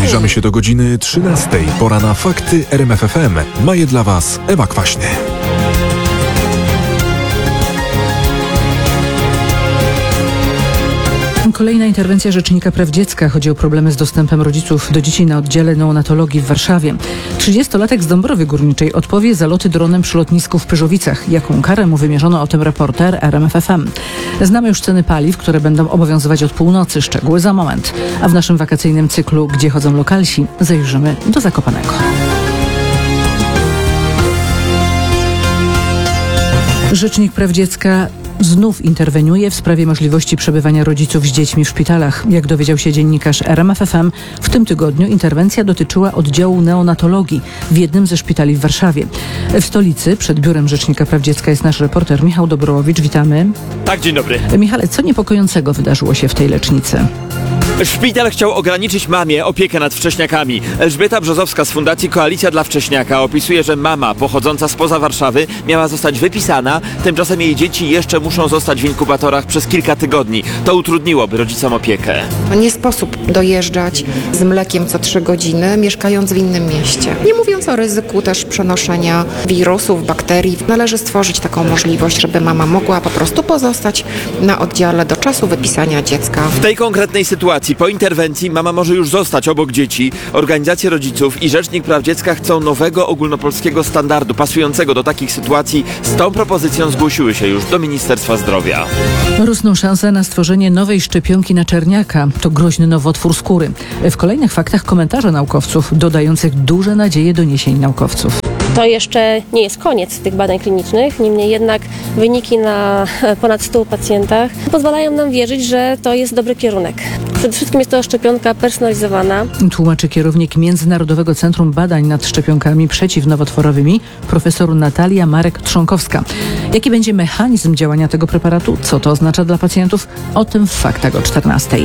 Zbliżamy się do godziny 13. Pora na fakty RMF FM. Ma je dla Was Ewa Kwaśny. Kolejna interwencja Rzecznika Praw Dziecka. Chodzi o problemy z dostępem rodziców do dzieci na oddziale neonatologii w Warszawie. 30-latek z Dąbrowy Górniczej odpowie za loty dronem przy lotnisku w Pyrzowicach. Jaką karę mu wymierzono, o tym reporter RMF FM. Znamy już ceny paliw, które będą obowiązywać od północy. Szczegóły za moment. A w naszym wakacyjnym cyklu Gdzie chodzą lokalsi zajrzymy do Zakopanego. Rzecznik Praw Dziecka znów interweniuje w sprawie możliwości przebywania rodziców z dziećmi w szpitalach. Jak dowiedział się dziennikarz RMF FM, w tym tygodniu interwencja dotyczyła oddziału neonatologii w jednym ze szpitali w Warszawie. W stolicy przed biurem Rzecznika Praw Dziecka jest nasz reporter Michał Dobrołowicz. Witamy. Tak, dzień dobry. Michale, co niepokojącego wydarzyło się w tej lecznicy? Szpital chciał ograniczyć mamie opiekę nad wcześniakami. Elżbieta Brzozowska z Fundacji Koalicja dla Wcześniaka opisuje, że mama pochodząca spoza Warszawy miała zostać wypisana, tymczasem jej dzieci jeszcze muszą zostać w inkubatorach przez kilka tygodni. To utrudniłoby rodzicom opiekę. Nie sposób dojeżdżać z mlekiem co 3 godziny, mieszkając w innym mieście. Nie mówiąc o ryzyku też przenoszenia wirusów, bakterii. Należy stworzyć taką możliwość, żeby mama mogła po prostu pozostać na oddziale do czasu wypisania dziecka. W tej konkretnej sytuacji po interwencji mama może już zostać obok dzieci. Organizacje rodziców i Rzecznik Praw Dziecka chcą nowego ogólnopolskiego standardu pasującego do takich sytuacji. Z tą propozycją zgłosiły się już do Ministerstwa Zdrowia. Rosną szanse na stworzenie nowej szczepionki na czerniaka. To groźny nowotwór skóry. W kolejnych faktach komentarze naukowców dodających duże nadzieje doniesień naukowców. To jeszcze nie jest koniec tych badań klinicznych, niemniej jednak wyniki na ponad 100 pacjentach pozwalają nam wierzyć, że to jest dobry kierunek. Przede wszystkim jest to szczepionka personalizowana. Tłumaczy kierownik Międzynarodowego Centrum Badań nad Szczepionkami Przeciwnowotworowymi profesor Natalia Marek-Trzonkowska. Jaki będzie mechanizm działania tego preparatu? Co to oznacza dla pacjentów? O tym w faktach o 14.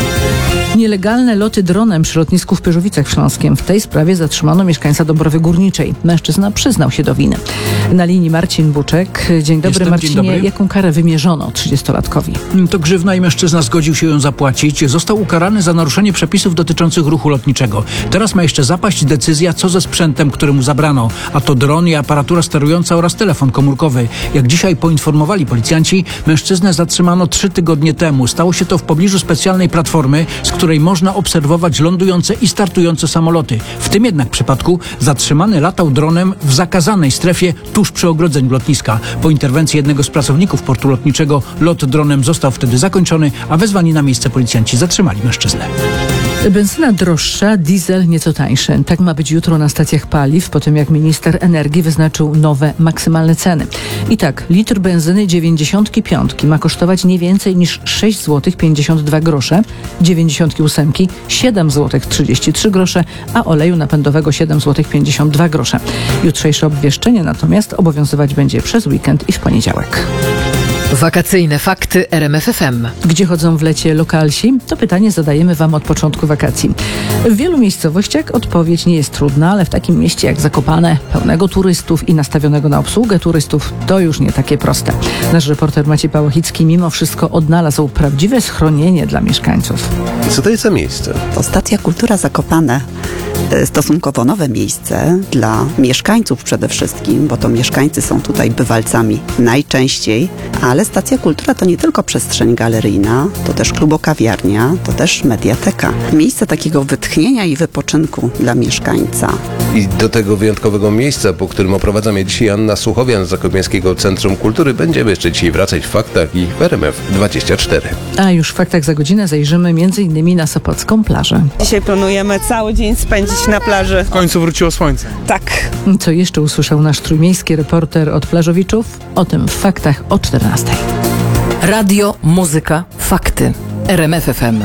Nielegalne loty dronem przy lotnisku w Pyrzowicach w Śląskiem. W tej sprawie zatrzymano mieszkańca Dąbrowy Górniczej. Mężczyzna przyznał się do winy. Na linii Marcin Buczek. Dzień dobry, Marcinie. Dzień dobry. Jaką karę wymierzono 30-latkowi? To grzywna i mężczyzna zgodził się ją zapłacić. Został ukarany za naruszenie przepisów dotyczących ruchu lotniczego. Teraz ma jeszcze zapaść decyzja, co ze sprzętem, który mu zabrano. A to dron i aparatura sterująca oraz telefon komórkowy. Jak dzisiaj poinformowali policjanci, mężczyznę zatrzymano 3 tygodnie temu. Stało się to w pobliżu specjalnej platformy, z której można obserwować lądujące i startujące samoloty. W tym jednak przypadku zatrzymany latał dronem w zakazanej strefie tuż przy ogrodzeniu lotniska. Po interwencji jednego z pracowników portu lotniczego lot dronem został wtedy zakończony, a wezwani na miejsce policjanci zatrzymali mężczyznę. Benzyna droższa, diesel nieco tańszy. Tak ma być jutro na stacjach paliw, po tym jak minister energii wyznaczył nowe maksymalne ceny. I tak, litr benzyny 95 ma kosztować nie więcej niż 6 zł 52 grosze, 98 7 zł 33 grosze, a oleju napędowego 7 zł 52 grosze. Jutrzejsze obwieszczenie natomiast obowiązywać będzie przez weekend i w poniedziałek. Wakacyjne fakty RMF FM. Gdzie chodzą w lecie lokalsi? To pytanie zadajemy Wam od początku wakacji. W wielu miejscowościach odpowiedź nie jest trudna, ale w takim mieście jak Zakopane, pełnego turystów i nastawionego na obsługę turystów, to już nie takie proste. Nasz reporter Maciej Pałochicki mimo wszystko odnalazł prawdziwe schronienie dla mieszkańców. Co to jest za miejsce? To Stacja Kultura Zakopane. Stosunkowo nowe miejsce dla mieszkańców przede wszystkim, bo to mieszkańcy są tutaj bywalcami najczęściej, ale Stacja Kultura to nie tylko przestrzeń galeryjna, to też klubokawiarnia, to też mediateka. Miejsce takiego wytchnienia i wypoczynku dla mieszkańca. I do tego wyjątkowego miejsca, po którym oprowadza mnie dzisiaj Anna Suchowian z Zakopiańskiego Centrum Kultury, będziemy jeszcze dzisiaj wracać w faktach i w RMF24. A już w faktach za godzinę zajrzymy m.in. na Sopocką plażę. Dzisiaj planujemy cały dzień spędzić na plaży. W końcu wróciło słońce. Tak. Co jeszcze usłyszał nasz trójmiejski reporter od plażowiczów? O tym w faktach o 14. Radio, muzyka, fakty. RMF FM.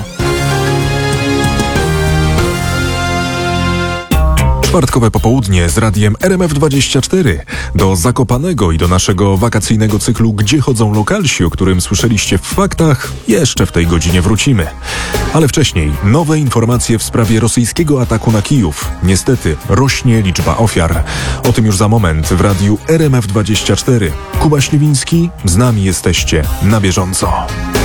Czwartkowe popołudnie z radiem RMF24. Do Zakopanego i do naszego wakacyjnego cyklu Gdzie chodzą lokalsi, o którym słyszeliście w faktach, jeszcze w tej godzinie wrócimy. Ale wcześniej nowe informacje w sprawie rosyjskiego ataku na Kijów. Niestety rośnie liczba ofiar. O tym już za moment w radiu RMF24. Kuba Śliwiński, z nami jesteście na bieżąco.